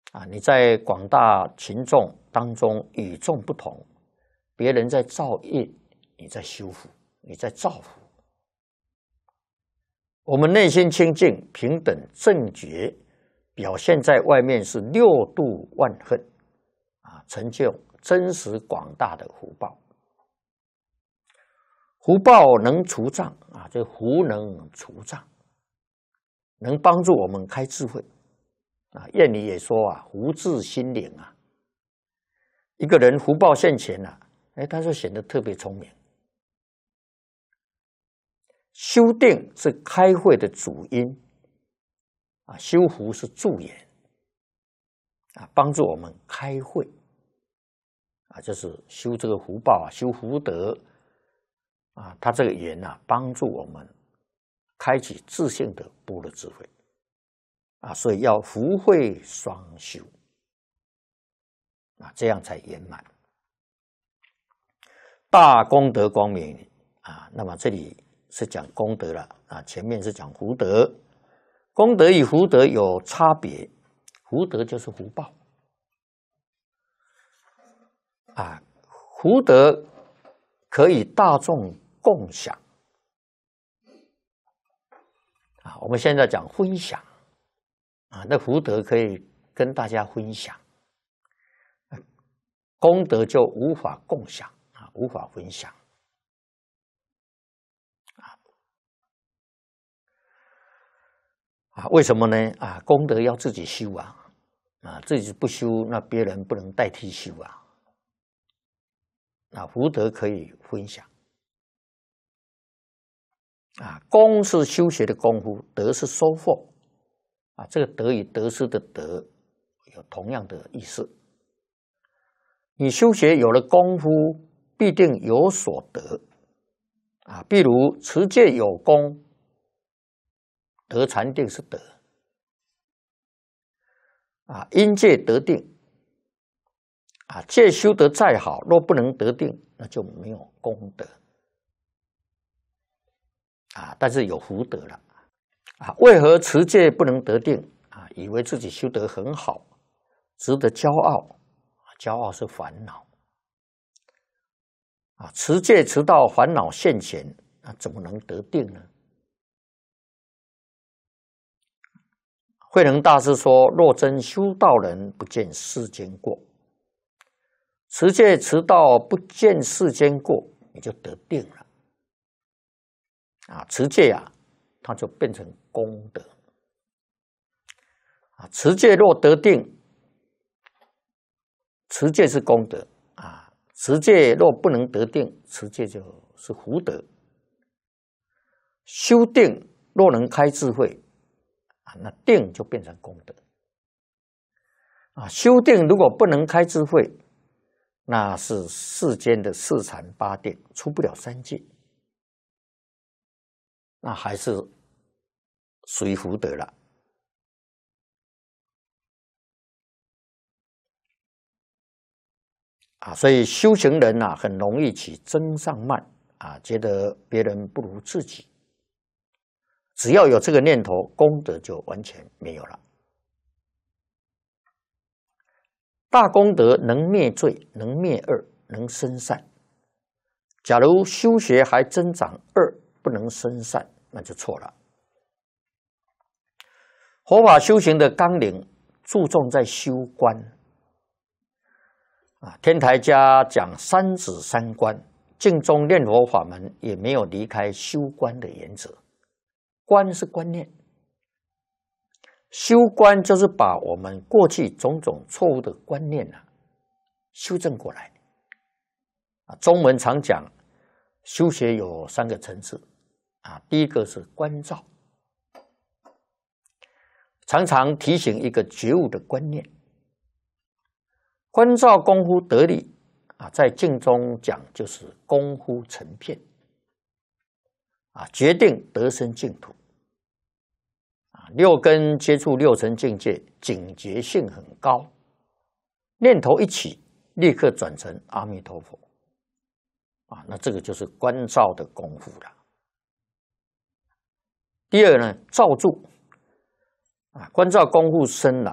你在广大群众当中与众不同，别人在造业，你在修福，你在造福。我们内心清净、平等、正觉，表现在外面是6度万恨，成就真实广大的福报。福报能除障这福能除障，能帮助我们开智慧。谚语也说福至心灵一个人福报现前他就显得特别聪明。修定是开慧的主因修福是助眼帮助我们开慧就是修这个福报修福德他这个眼帮助我们开启自性的般若智慧所以要福慧双修这样才圆满。大功德光明那么这里是讲功德了前面是讲福德。功德与福德有差别，福德就是福报福德可以大众共享我们现在讲分享那福德可以跟大家分享，功德就无法共享无法分享为什么呢功德要自己修自己不修，那别人不能代替修福德可以分享功是修学的功夫，德是收获这个德与得失的德有同样的意思。你修学有了功夫，必定有所得譬如持戒有功，得禅定是德因戒得定戒修得再好，若不能得定，那就没有功德但是有福德了为何持戒不能得定以为自己修得很好，值得骄傲，骄傲是烦恼持戒持到烦恼现前，怎么能得定呢？慧能大师说，若真修道人，不见世间过。持戒持到不见世间过，你就得定了持戒它就变成功德持戒若得定，持戒是功德持戒若不能得定，持戒就是福德。修定若能开智慧那定就变成功德修定如果不能开智慧，那是世间的四禅八定，出不了三界，那还是属于福德了所以修行人很容易起增上慢觉得别人不如自己，只要有这个念头，功德就完全没有了。大功德能灭罪，能灭恶，能生善。假如修学还增长恶，不能生善，那就错了。佛法修行的纲领注重在修观天台家讲三止三观，净宗念佛法门也没有离开修观的原则。观是观念，修观就是把我们过去种种错误的观念修正过来中文常讲修学有3个层次第一个是观照，常常提醒一个觉悟的观念。观照功夫得力在净宗讲就是功夫成片决定得生净土6根接触6层境界，警觉性很高，念头一起立刻转成阿弥陀佛那这个就是观照的功夫了。第二呢，照住观照功夫深了